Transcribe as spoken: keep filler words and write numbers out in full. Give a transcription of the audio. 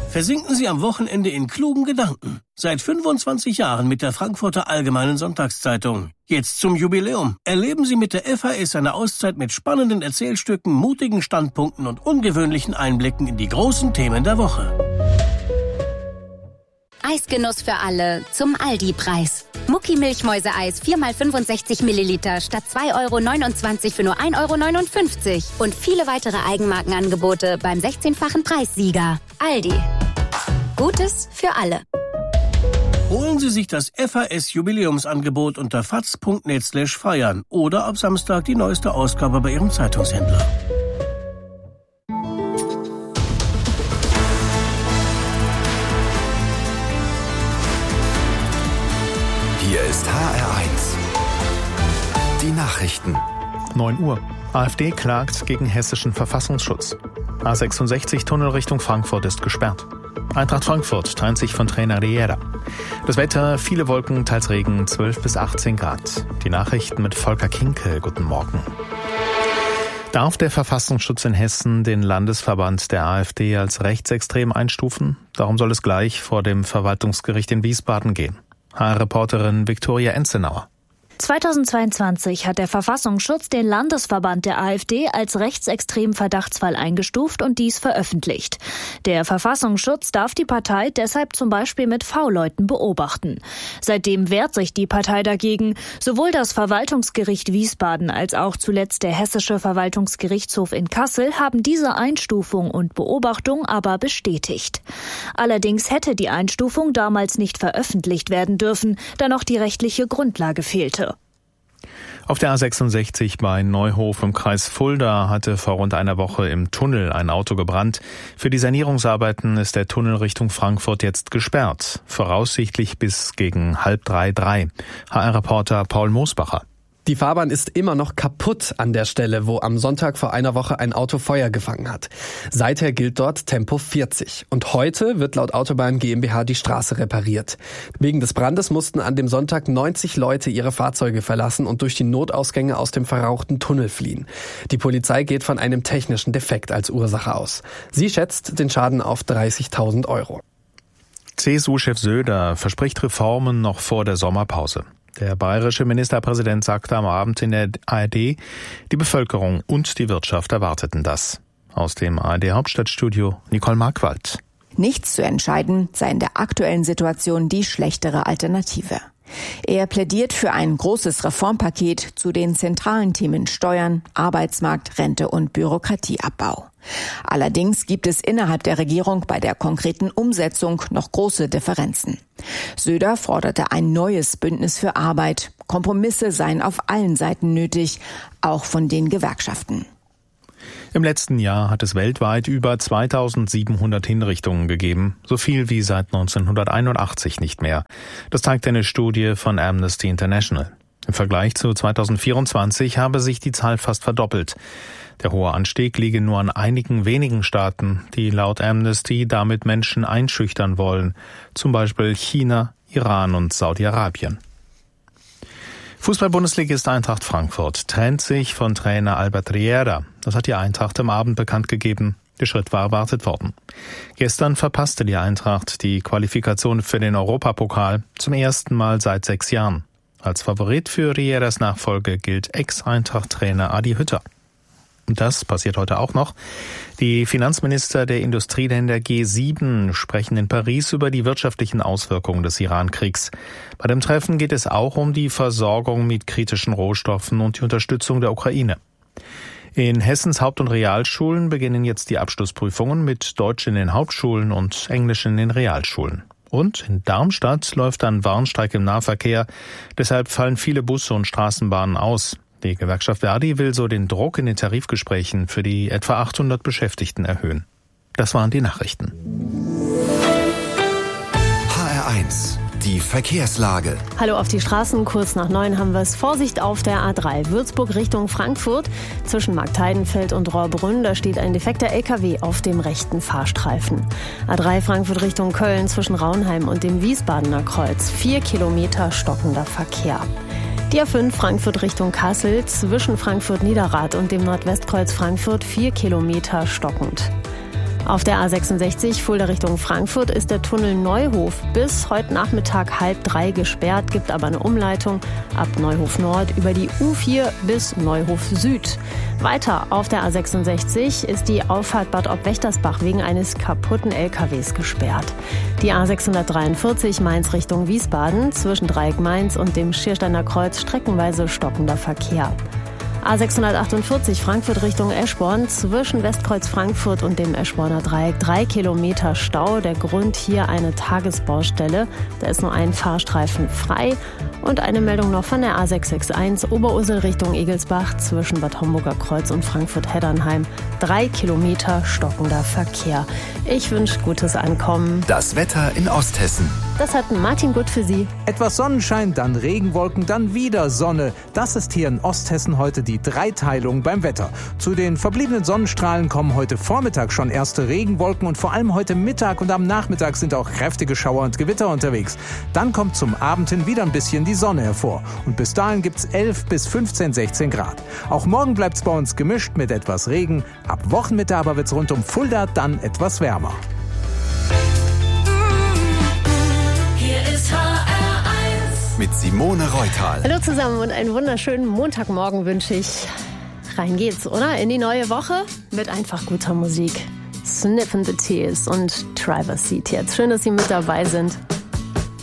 Versinken Sie am Wochenende in klugen Gedanken. Seit fünfundzwanzig Jahren mit der Frankfurter Allgemeinen Sonntagszeitung. Jetzt zum Jubiläum. Erleben Sie mit der F A S eine Auszeit mit spannenden Erzählstücken, mutigen Standpunkten und ungewöhnlichen Einblicken in die großen Themen der Woche. Eisgenuss für alle zum Aldi-Preis. Mucki Milchmäuseeis vier mal fünfundsechzig Milliliter statt zwei Euro neunundzwanzig für nur ein Euro neunundfünfzig. Und viele weitere Eigenmarkenangebote beim sechzehnfachen Preissieger. Aldi. Gutes für alle. Holen Sie sich das F A S-Jubiläumsangebot unter faz punkt net slash feiern oder ab Samstag die neueste Ausgabe bei Ihrem Zeitungshändler. Hier ist H R eins. Die Nachrichten. neun Uhr. AfD klagt gegen hessischen Verfassungsschutz. A sechsundsechzig Tunnel Richtung Frankfurt ist gesperrt. Eintracht Frankfurt trennt sich von Trainer Riera. Das Wetter, viele Wolken, teils Regen, zwölf bis achtzehn Grad. Die Nachrichten mit Volker Kinke. Guten Morgen. Darf der Verfassungsschutz in Hessen den Landesverband der AfD als rechtsextrem einstufen? Darum soll es gleich vor dem Verwaltungsgericht in Wiesbaden gehen. H R-Reporterin Viktoria Enzenauer. zweitausendzweiundzwanzig hat der Verfassungsschutz den Landesverband der AfD als rechtsextremen Verdachtsfall eingestuft und dies veröffentlicht. Der Verfassungsschutz darf die Partei deshalb zum Beispiel mit V-Leuten beobachten. Seitdem wehrt sich die Partei dagegen. Sowohl das Verwaltungsgericht Wiesbaden als auch zuletzt der Hessische Verwaltungsgerichtshof in Kassel haben diese Einstufung und Beobachtung aber bestätigt. Allerdings hätte die Einstufung damals nicht veröffentlicht werden dürfen, da noch die rechtliche Grundlage fehlte. Auf der A sechsundsechzig bei Neuhof im Kreis Fulda hatte vor rund einer Woche im Tunnel ein Auto gebrannt. Für die Sanierungsarbeiten ist der Tunnel Richtung Frankfurt jetzt gesperrt. Voraussichtlich bis gegen halb drei, drei. H R-Reporter Paul Moosbacher. Die Fahrbahn ist immer noch kaputt an der Stelle, wo am Sonntag vor einer Woche ein Auto Feuer gefangen hat. Seither gilt dort Tempo vierzig. Und heute wird laut Autobahn GmbH die Straße repariert. Wegen des Brandes mussten an dem Sonntag neunzig Leute ihre Fahrzeuge verlassen und durch die Notausgänge aus dem verrauchten Tunnel fliehen. Die Polizei geht von einem technischen Defekt als Ursache aus. Sie schätzt den Schaden auf dreißigtausend Euro. C S U-Chef Söder verspricht Reformen noch vor der Sommerpause. Der bayerische Ministerpräsident sagte am Abend in der A R D, die Bevölkerung und die Wirtschaft erwarteten das. Aus dem A R D-Hauptstadtstudio Nicole Markwald. Nichts zu entscheiden sei in der aktuellen Situation die schlechtere Alternative. Er plädiert für ein großes Reformpaket zu den zentralen Themen Steuern, Arbeitsmarkt, Rente und Bürokratieabbau. Allerdings gibt es innerhalb der Regierung bei der konkreten Umsetzung noch große Differenzen. Söder forderte ein neues Bündnis für Arbeit. Kompromisse seien auf allen Seiten nötig, auch von den Gewerkschaften. Im letzten Jahr hat es weltweit über zweitausendsiebenhundert Hinrichtungen gegeben, so viel wie seit neunzehnhunderteinundachtzig nicht mehr. Das zeigt eine Studie von Amnesty International. Im Vergleich zu zweitausendvierundzwanzig habe sich die Zahl fast verdoppelt. Der hohe Anstieg liege nur an einigen wenigen Staaten, die laut Amnesty damit Menschen einschüchtern wollen, zum Beispiel China, Iran und Saudi-Arabien. Fußball-Bundesligist Eintracht Frankfurt trennt sich von Trainer Albert Riera. Das hat die Eintracht am Abend bekannt gegeben. Der Schritt war erwartet worden. Gestern verpasste die Eintracht die Qualifikation für den Europapokal zum ersten Mal seit sechs Jahren. Als Favorit für Rieras Nachfolge gilt Ex-Eintracht-Trainer Adi Hütter. Und das passiert heute auch noch. Die Finanzminister der Industrieländer G sieben sprechen in Paris über die wirtschaftlichen Auswirkungen des Iran-Kriegs. Bei dem Treffen geht es auch um die Versorgung mit kritischen Rohstoffen und die Unterstützung der Ukraine. In Hessens Haupt- und Realschulen beginnen jetzt die Abschlussprüfungen mit Deutsch in den Hauptschulen und Englisch in den Realschulen. Und in Darmstadt läuft ein Warnstreik im Nahverkehr. Deshalb fallen viele Busse und Straßenbahnen aus. Die Gewerkschaft Verdi will so den Druck in den Tarifgesprächen für die etwa achthundert Beschäftigten erhöhen. Das waren die Nachrichten. H R eins. Die Verkehrslage. Hallo auf die Straßen. Kurz nach neun haben wir es. Vorsicht auf der A drei. Würzburg Richtung Frankfurt. Zwischen Marktheidenfeld und Rohrbrunn. Da steht ein defekter L K W auf dem rechten Fahrstreifen. A drei Frankfurt Richtung Köln. Zwischen Raunheim und dem Wiesbadener Kreuz. Vier Kilometer stockender Verkehr. Die A fünf Frankfurt Richtung Kassel. Zwischen Frankfurt Niederrad und dem Nordwestkreuz Frankfurt. Vier Kilometer stockend. Auf der A sechsundsechzig Fulda Richtung Frankfurt ist der Tunnel Neuhof bis heute Nachmittag halb drei gesperrt, gibt aber eine Umleitung ab Neuhof Nord über die U vier bis Neuhof Süd. Weiter auf der A sechsundsechzig ist die Auffahrt Bad Ob-Wächtersbach wegen eines kaputten L K Ws gesperrt. Die A sechshundertdreiundvierzig Mainz Richtung Wiesbaden zwischen Dreieck Mainz und dem Schiersteiner Kreuz streckenweise stockender Verkehr. A sechshundertachtundvierzig Frankfurt Richtung Eschborn zwischen Westkreuz Frankfurt und dem Eschborner Dreieck drei Kilometer Stau. Der Grund hier eine Tagesbaustelle. Da ist nur ein Fahrstreifen frei. Und eine Meldung noch von der A sechshundereinundsechzig Oberursel Richtung Egelsbach zwischen Bad Homburger Kreuz und Frankfurt-Heddernheim. Drei Kilometer stockender Verkehr. Ich wünsche gutes Ankommen. Das Wetter in Osthessen. Das hat Martin Gut für Sie. Etwas Sonnenschein, dann Regenwolken, dann wieder Sonne. Das ist hier in Osthessen heute die Dreiteilung beim Wetter. Zu den verbliebenen Sonnenstrahlen kommen heute Vormittag schon erste Regenwolken und vor allem heute Mittag und am Nachmittag sind auch kräftige Schauer und Gewitter unterwegs. Dann kommt zum Abend hin wieder ein bisschen die Sonne hervor. Und bis dahin gibt's elf bis fünfzehn, sechzehn Grad. Auch morgen bleibt's bei uns gemischt mit etwas Regen. Ab Wochenmitte aber wird's rund um Fulda dann etwas wärmer. Mit Simone Reutal. Hallo zusammen und einen wunderschönen Montagmorgen wünsche ich. Rein geht's, oder? In die neue Woche mit einfach guter Musik. Sniffin' the Tears und Driver's Seat jetzt. Schön, dass Sie mit dabei sind.